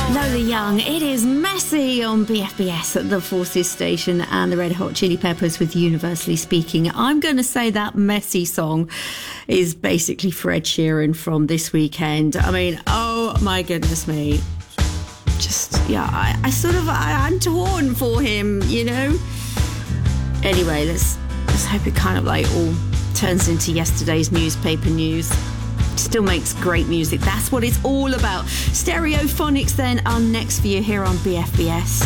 Lola Young, it is messy on BFBS at the Forces station, and the Red Hot Chili Peppers with Universally Speaking. I'm going to say that messy song is basically Ed Sheeran from this weekend. I mean, oh my goodness me. Just, yeah, I'm torn for him, you know? Anyway, let's hope it kind of like all turns into yesterday's newspaper news. Still makes great music. That's what it's all about. Stereophonics then are next for you here on BFBS.